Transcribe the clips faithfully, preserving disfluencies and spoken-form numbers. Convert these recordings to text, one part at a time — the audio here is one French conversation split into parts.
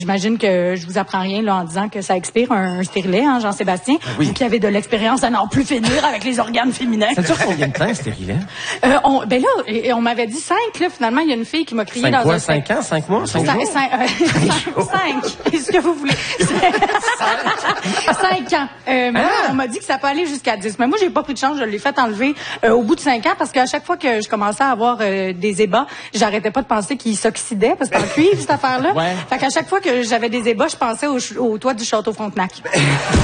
J'imagine que je vous apprends rien là en disant que ça expire un, un stérilet, hein, Jean-Sébastien. Oui. Vous qui avez de l'expérience à n'en plus finir avec les organes féminins. Ça dure combien de temps, un stérilet? Euh, on, ben là, et, on m'avait dit cinq, là. Finalement, il y a une fille qui m'a crié cinq dans quoi, un... Cinq ans, cinq mois, cinq, cinq jours? Cinq, euh, cinq. Est-ce que vous voulez? Cinq ans. Euh, mais ah. On m'a dit que ça peut aller jusqu'à dix. Mais moi, j'ai pas pris de chance. Je l'ai fait enlever euh, au bout de cinq ans parce qu'à chaque fois que je commençais à avoir euh, des ébats, j'arrêtais pas de penser qu'ils s'oxydaient parce qu'en cuivre, cette affaire-là. Ouais. Fait qu'à chaque fois que j'avais des ébats, je pensais au, au toit du château Frontenac. Tu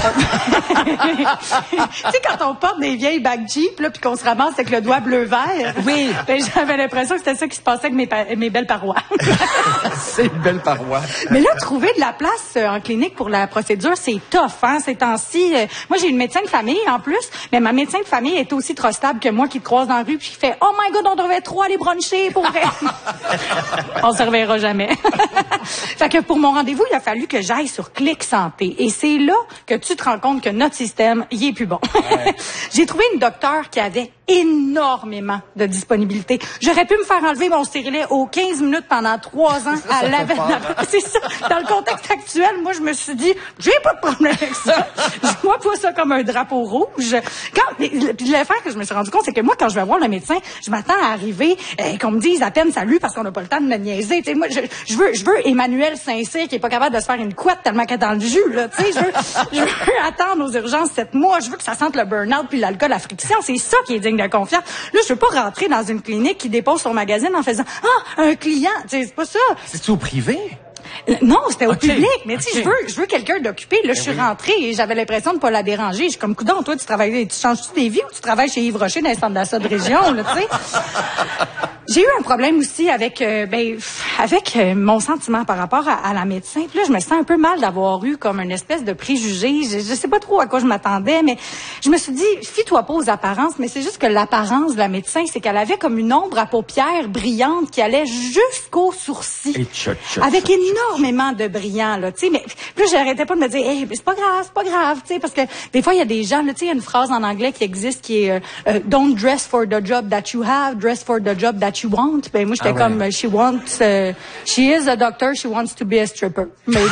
sais, quand on porte des vieilles bagues Jeep, là, puis qu'on se ramasse avec le doigt bleu-vert. Oui. Ben, j'avais l'impression que c'était ça qui se passait avec mes, mes belles parois. C'est une belle paroi. Mais là, trouver de la place euh, en clinique pour la procédure, c'est tough, hein, ces temps-ci. Euh, moi, j'ai une médecin de famille, en plus, mais ma médecin de famille est aussi trop stable que moi qui te croise dans la rue puis qui fait « Oh my God, on devrait trop aller bruncher pour vrai! » On se reverra jamais. Fait que pour mon rendez-vous, il a fallu que j'aille sur Clic Santé. Et c'est là que tu te rends compte que notre système, il est plus bon. Ouais. J'ai trouvé une docteure qui avait énormément de disponibilité. J'aurais pu me faire enlever mon stérilet aux quinze minutes pendant trois ans ça, à ça la C'est ça. Dans le contexte actuel, moi, je me suis dit, j'ai pas de problème avec ça. Je vois pas ça comme un drapeau rouge. Quand, puis l'affaire que je me suis rendu compte, c'est que moi, quand je vais voir le médecin, je m'attends à arriver, euh, qu'on me dise à peine salut parce qu'on n'a pas le temps de me niaiser. Tu sais, moi, je, je veux, je veux Emmanuel Saint-Cyr qui est pas capable de se faire une couette tellement qu'elle est dans le jus, là. Tu sais, je veux, je veux attendre aux urgences sept mois. Je veux que ça sente le burn-out puis l'alcool à friction. C'est ça qui est digne de confiance. Là, je veux pas rentrer dans une clinique qui dépose son magazine en faisant, ah, un client. Tu sais, c'est pas ça. C'est-tu au privé? Non, c'était au okay. public. Mais tu sais, okay. je veux, je veux quelqu'un d'occupé. Là, je suis oui. rentrée et j'avais l'impression de pas la déranger. Je suis comme, coudonc, toi, tu travailles, tu changes-tu des vies ou tu travailles chez Yves Rocher dans les centres d'achat de région, là, tu sais? J'ai eu un problème aussi avec, euh, ben, avec euh, mon sentiment par rapport à, à la médecin. Puis là, je me sens un peu mal d'avoir eu comme une espèce de préjugé. Je, je sais pas trop à quoi je m'attendais, mais je me suis dit, fie-toi pas aux apparences. Mais c'est juste que l'apparence de la médecin, c'est qu'elle avait comme une ombre à paupières brillante qui allait jusqu'aux sourcils. Et tcha, tcha, avec tcha, énormément de brillant, là, tu sais. Mais puis là, j'arrêtais pas de me dire, hey, c'est pas grave, c'est pas grave, tu sais, parce que des fois, il y a des gens, là, tu sais, il y a une phrase en anglais qui existe qui est euh, don't dress for the job that you have, dress for the job that you want. Ben moi, j'étais ah ouais. comme she wants, uh, she is a doctor, she wants to be a stripper. Maybe.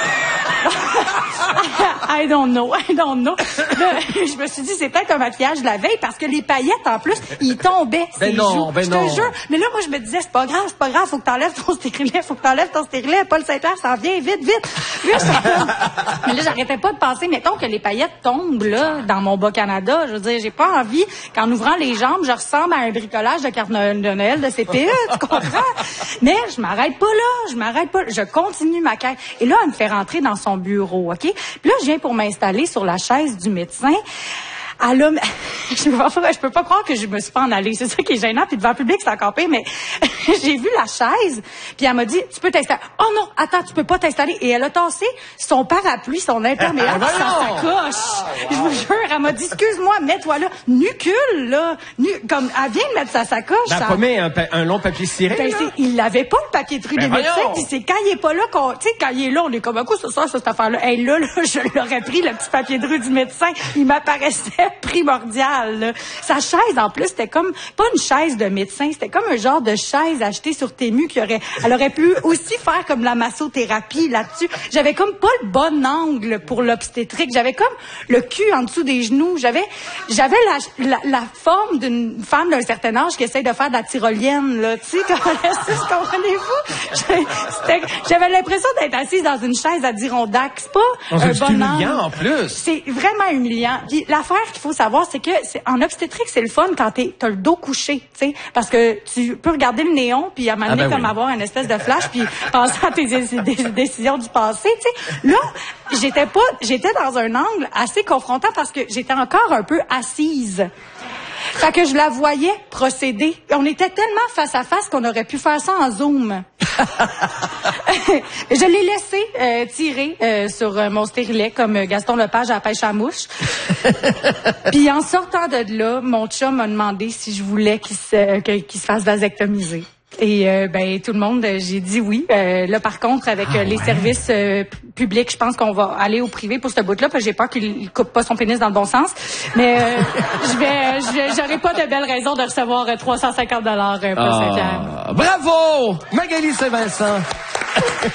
I don't know, I don't know. Là, je me suis dit, c'est peut-être un maquillage de la veille parce que les paillettes, en plus, ils tombaient. Ben non, joues. ben je non. te jure. Mais là, moi, je me disais, c'est pas grave, c'est pas grave, faut que t'enlèves ton stérilet, faut que t'enlèves ton stérilet. Paul Saint-Pierre s'en vient, vite, vite. Là, mais là, j'arrêtais pas de penser, mettons que les paillettes tombent, là, dans mon Bas-Canada. Je veux dire, j'ai pas envie qu'en ouvrant les jambes, je ressemble à un bricolage de carte de Noël de C P E, tu comprends? Mais je m'arrête pas là, je m'arrête pas. Je continue ma quête. Et là, elle me fait rentrer dans son bureau, OK? Puis là, je viens pour m'installer sur la chaise du médecin. Elle a... je, peux pas, je peux pas croire que je me suis pas en allée. C'est ça qui est gênant. Puis devant le public, c'est encore pire. Mais j'ai vu la chaise. Puis elle m'a dit, tu peux t'installer. Oh non, attends, tu peux pas t'installer. Et elle a tassé son parapluie, son imperméable, sa sacoche. Je vous jure, elle m'a dit, excuse-moi, mets-toi là. Nucule, là. Nu... Comme, elle vient de mettre sa sacoche. Elle a ça... pas mis un, pa- un long papier ciré, ben, il l'avait pas, le papier de rue ben des médecins. Puis c'est quand il est pas là qu'on, tu sais, quand il est là, on est comme, un coup, c'est ça, cette affaire-là. Hey, là, là, je l'aurais pris, le petit papier de rue du médecin. Il m'apparaissait primordial, là. Sa chaise, en plus, c'était comme, pas une chaise de médecin, c'était comme un genre de chaise achetée sur Temu qui aurait, elle aurait pu aussi faire comme la massothérapie là-dessus. J'avais comme pas le bon angle pour l'obstétrique. J'avais comme le cul en dessous des genoux. J'avais, j'avais la, la, la forme d'une femme d'un certain âge qui essaie de faire de la tyrolienne, là. Tu sais, comprenez-vous? J'avais l'impression d'être assise dans une chaise à Dirondac. C'est pas on un bon humiliant, angle. En plus. C'est vraiment humiliant. Puis l'affaire qu'il faut savoir, c'est que c'est, en obstétrique, c'est le fun quand t'es, t'as le dos couché, tu sais, parce que tu peux regarder le néon puis à un moment donné, ah ben comme oui. avoir une espèce de flash puis penser à tes des décisions du passé, tu sais. Là, j'étais pas, j'étais dans un angle assez confrontant parce que j'étais encore un peu assise. Fait que je la voyais procéder. On était tellement face à face qu'on aurait pu faire ça en Zoom. Je l'ai laissé euh, tirer euh, sur euh, mon stérilet comme Gaston Lepage à la pêche à mouche. Puis en sortant de là, mon chum m'a demandé si je voulais qu'il se, que, qu'il se fasse vasectomiser. Et euh, ben tout le monde, j'ai dit oui. Euh, là par contre, avec euh, les ouais. services euh, publics, je pense qu'on va aller au privé pour ce bout-là, parce que j'ai peur qu'il coupe pas son pénis dans le bon sens. Mais euh, je vais, je vais, j'aurai pas de belles raisons de recevoir euh, trois cent cinquante dollars euh, pour ah, Saint-Pierre. Bravo, Magali Saint-Vincent.